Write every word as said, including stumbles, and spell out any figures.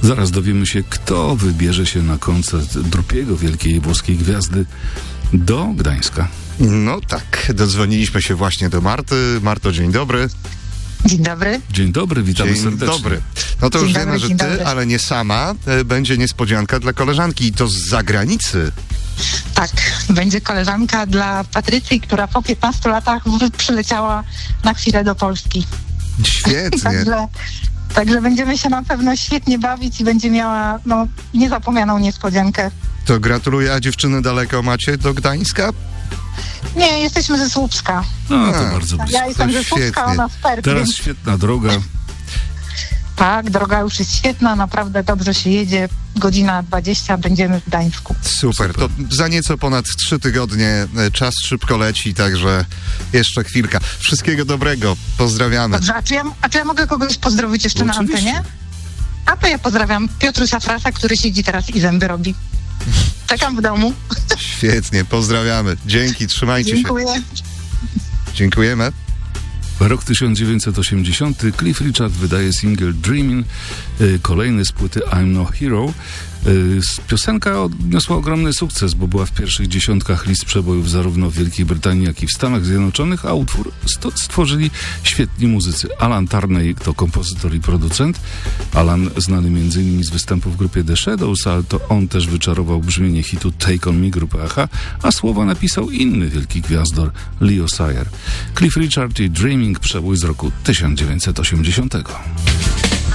Zaraz dowiemy się, kto wybierze się na koncert drugiego wielkiej włoskiej gwiazdy do Gdańska. No tak, dodzwoniliśmy się właśnie do Marty. Marto, dzień dobry. Dzień dobry. Dzień dobry, witamy Dzień serdecznie. dobry. No to Dzień już dobry, wiemy, że dzień ty, dobry. ale nie sama, e, będzie niespodzianka dla koleżanki i to z zagranicy. Tak, będzie koleżanka dla Patrycji, która po piętnastu latach w- przyleciała na chwilę do Polski. Świetnie. Także, także będziemy się na pewno świetnie bawić i będzie miała no, niezapomnianą niespodziankę. To gratuluję. A dziewczyny daleko macie do Gdańska? Nie, jesteśmy ze Słupska. No, to A, bardzo blisko. Ja jestem ze Słupska, świetnie. ona z Perk, Teraz więc świetna droga. tak, droga już jest świetna, naprawdę dobrze się jedzie. Godzina dwadzieścia, będziemy w Gdańsku. Super. To za nieco ponad trzy tygodnie. e, Czas szybko leci, także jeszcze chwilka. Wszystkiego dobrego. Pozdrawiamy. Dobrze, a czy ja, a czy ja mogę kogoś pozdrowić jeszcze No, na oczywiście. antenie? A to ja pozdrawiam Piotrusia Frasa, który siedzi teraz i zęby robi. Czekam w domu. Świetnie, pozdrawiamy. Dzięki, trzymajcie Dziękuję. się. Dziękujemy. Rok tysiąc dziewięćset osiemdziesiąty. Cliff Richard wydaje single Dreamin', y, kolejny z płyty I'm No Hero. Y, s- Piosenka odniosła ogromny sukces, bo była w pierwszych dziesiątkach list przebojów zarówno w Wielkiej Brytanii, jak i w Stanach Zjednoczonych, a utwór sto- stworzyli świetni muzycy. Alan Tarney to kompozytor i producent. Alan znany między innymi z występu w grupie The Shadows, ale to on też wyczarował brzmienie hitu Take On Me grupy Aha, a słowa napisał inny wielki gwiazdor Leo Sayer. Cliff Richard i Dreaming, przebój z roku tysiąc dziewięćset osiemdziesiątego.